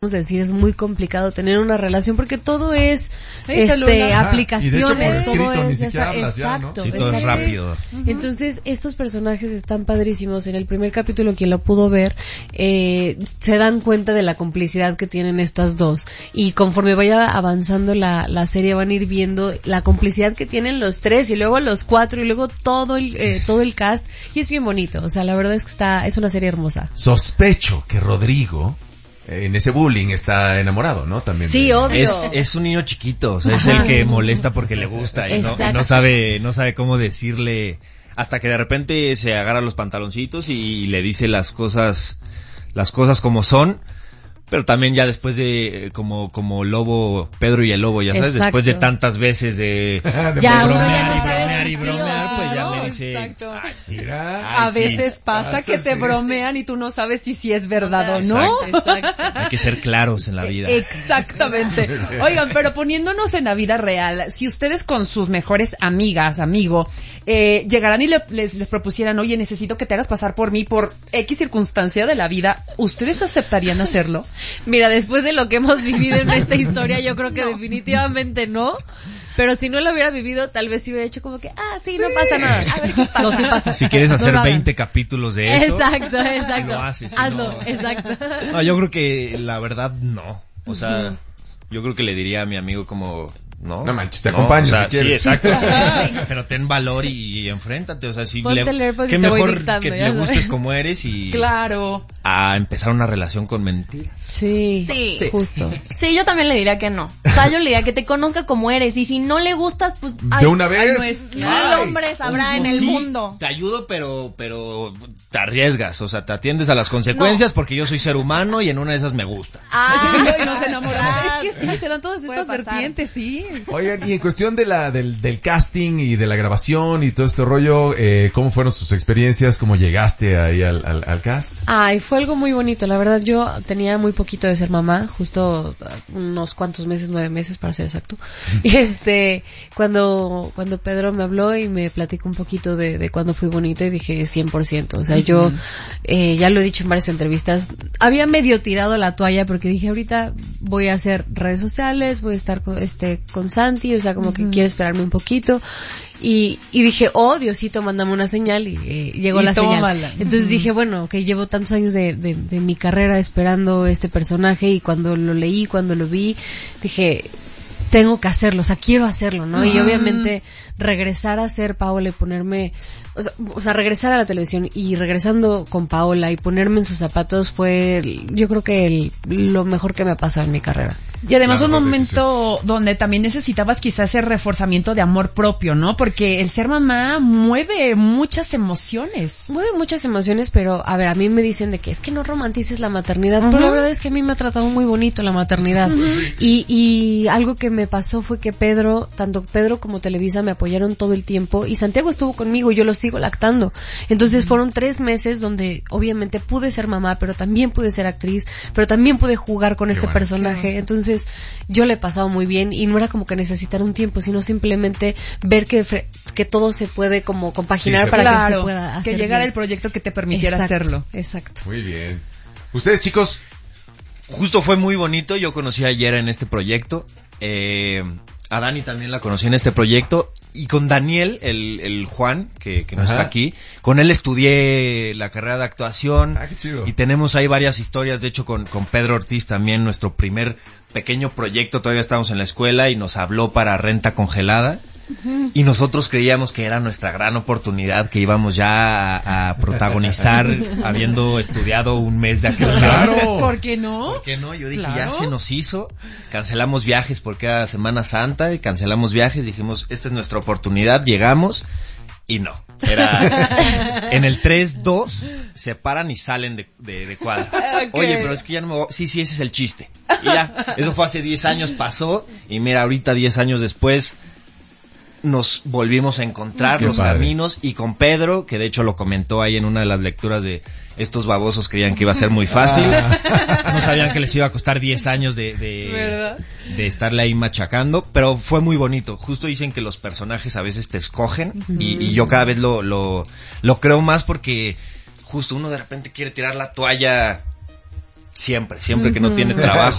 vamos a decir, es muy complicado tener una relación porque todo es aplicaciones, todo es exacto, sí, todo es rápido. Entonces, estos personajes están padrísimos. En el primer capítulo, quien lo pudo ver, se dan cuenta de la complicidad que tienen estas dos, y conforme vaya avanzando la serie van a ir viendo la complicidad que tienen los tres y luego los cuatro y luego todo el cast, y es bien bonito. O sea, la verdad es que es una serie hermosa. Sospecho que Rodrigo en ese bullying está enamorado, ¿no? También. Sí, obvio. Es un niño chiquito, o sea, es el que molesta porque le gusta y no sabe cómo decirle, hasta que de repente se agarra los pantaloncitos y le dice las cosas como son. Pero también ya después de, como lobo, Pedro y el lobo, ya sabes, después de tantas veces de bromear, pues ya me dice, a veces pasa que te bromean y tú no sabes si es verdad o no. Exacto. Hay que ser claros en la vida. Exactamente. Oigan, pero poniéndonos en la vida real, si ustedes con sus mejores amigo, llegaran y les propusieran, oye, necesito que te hagas pasar por mí por X circunstancia de la vida, ¿ustedes aceptarían hacerlo? Mira, después de lo que hemos vivido en esta historia, yo creo que definitivamente no. Pero si no lo hubiera vivido, tal vez si hubiera hecho como que, sí, no pasa nada. A ver qué pasa. No, sí pasa. Si quieres hacer 20 capítulos de eso, exacto. Lo haces. Hazlo, exacto. No, yo creo que la verdad no. O sea, yo creo que le diría a mi amigo como, no manches, te acompaño, o sea, si quieres. Sí, exacto. Pero ten valor y enfréntate, o sea, si qué mejor dictando, que le gustes como eres y claro, a empezar una relación con mentiras. Sí, justo. Sí, yo también le diría que no. O sea, yo le diría que te conozca como eres, y si no le gustas, pues de una vez. Mil hombres habrá en el mundo. Te ayudo, pero te arriesgas, o sea, te atiendes a las consecuencias porque yo soy ser humano y en una de esas me gusta. Y nos enamoramos. Es que sí, se dan todas estas vertientes, sí. Oigan, y en cuestión de del casting y de la grabación y todo este rollo, ¿cómo fueron sus experiencias? ¿Cómo llegaste ahí al cast? Fue algo muy bonito, la verdad. Yo tenía muy poquito de ser mamá, justo unos cuantos meses, 9 meses para ser exacto. Y cuando Pedro me habló y me platicó un poquito de cuando fui bonita, y dije 100%. O sea, yo ya lo he dicho en varias entrevistas, había medio tirado la toalla porque dije, ahorita voy a hacer redes sociales, voy a estar con Santi, o sea, como que quiero esperarme un poquito. Y dije, Diosito, mándame una señal, y llegó la señal. Entonces dije, bueno, que llevo tantos años de mi carrera esperando este personaje, y cuando lo leí, cuando lo vi, dije, tengo que hacerlo, o sea, quiero hacerlo, ¿no? Y obviamente regresar a ser Paola y ponerme, o sea, regresar a la televisión y regresando con Paola y ponerme en sus zapatos fue, yo creo que lo mejor que me ha pasado en mi carrera. Y además un momento donde también necesitabas quizás ese reforzamiento de amor propio, ¿no? Porque el ser mamá mueve muchas emociones. Mueve muchas emociones, pero a ver, a mí me dicen de que es que no romantices la maternidad, pero la verdad es que a mí me ha tratado muy bonito la maternidad. Y algo que me pasó fue que tanto Pedro como Televisa me apoyaron todo el tiempo, y Santiago estuvo conmigo y yo lo sigo lactando. Entonces fueron 3 meses donde obviamente pude ser mamá, pero también pude ser actriz, pero también pude jugar con este personaje. Entonces yo le he pasado muy bien, y no era como que necesitar un tiempo, sino simplemente ver que todo se puede como compaginar para que se pueda hacer. Que llegara el proyecto que te permitiera hacerlo. Exacto. Muy bien. ¿Ustedes, chicos? Justo fue muy bonito. Yo conocí a Yera en este proyecto. A Dani también la conocí en este proyecto. Y con Daniel, el Juan, que no está aquí, con él estudié la carrera de actuación. Qué chido. Y tenemos ahí varias historias. De hecho, con Pedro Ortiz también, nuestro primer pequeño proyecto, todavía estábamos en la escuela y nos habló para Renta Congelada. Y nosotros creíamos que era nuestra gran oportunidad, que íbamos ya a protagonizar habiendo estudiado un mes de actuación. Claro. ¿Por qué no? ¿Por qué no? Yo dije, ya se nos hizo. Cancelamos viajes porque era Semana Santa, y cancelamos viajes, dijimos, esta es nuestra oportunidad, llegamos, y no. Era en el 3-2 se paran y salen de cuadro. Oye, pero es que ya no me voy. Sí, ese es el chiste. Y ya, eso fue hace 10 años, pasó, y mira, ahorita 10 años después nos volvimos a encontrar los caminos, y con Pedro, que de hecho lo comentó ahí en una de las lecturas de estos babosos, creían que iba a ser muy fácil, no sabían que les iba a costar 10 años de estarle ahí machacando, pero fue muy bonito. Justo dicen que los personajes a veces te escogen, y yo cada vez lo creo más, porque justo uno de repente quiere tirar la toalla siempre que no tiene trabajo.